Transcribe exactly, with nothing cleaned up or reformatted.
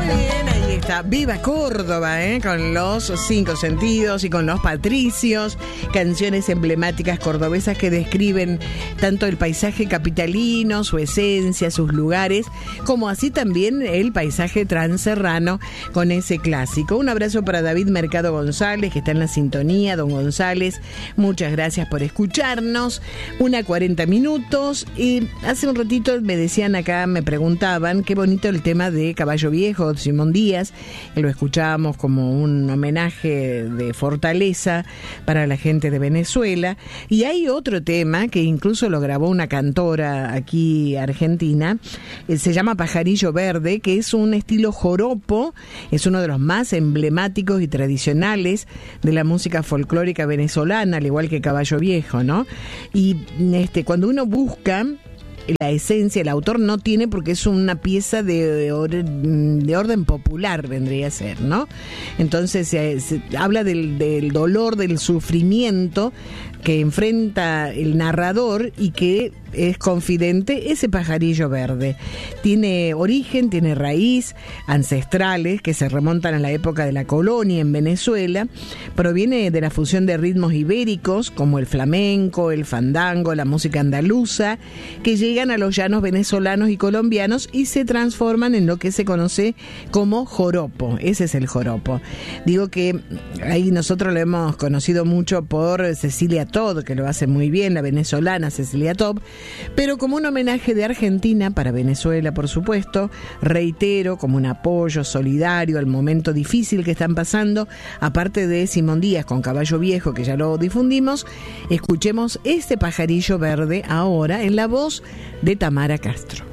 Viva Córdoba, ¿eh? Con los cinco sentidos y con los patricios, canciones emblemáticas cordobesas que describen tanto el paisaje capitalino, su esencia, sus lugares, como así también el paisaje transerrano con ese clásico. Un abrazo para David Mercado González, que está en la sintonía. Don González, muchas gracias por escucharnos. Una cuarenta minutos. Y hace un ratito me decían acá, me preguntaban, qué bonito el tema de Caballo Viejo, Simón Díaz. Lo escuchábamos como un homenaje de fortaleza para la gente de Venezuela. Y hay otro tema que incluso lo grabó una cantora aquí argentina, eh, se llama Pajarillo Verde, que es un estilo joropo, es uno de los más emblemáticos y tradicionales de la música folclórica venezolana, al igual que Caballo Viejo, ¿no? Y este, cuando uno busca la esencia, el autor no tiene, porque es una pieza de, or, de orden popular, vendría a ser, ¿no? Entonces se, se habla del, del dolor, del sufrimiento que enfrenta el narrador y que es confidente ese pajarillo verde. Tiene origen, tiene raíz, ancestrales que se remontan a la época de la colonia en Venezuela. Proviene de la fusión de ritmos ibéricos como el flamenco, el fandango, la música andaluza, que llegan a los llanos venezolanos y colombianos y se transforman en lo que se conoce como joropo. Ese es el joropo. Digo que ahí nosotros lo hemos conocido mucho por Cecilia Todd, que lo hace muy bien, la venezolana Cecilia Todd, pero como un homenaje de Argentina para Venezuela, por supuesto, reitero, como un apoyo solidario al momento difícil que están pasando, aparte de Simón Díaz con Caballo Viejo, que ya lo difundimos, escuchemos este Pajarillo Verde ahora en la voz de Tamara Castro.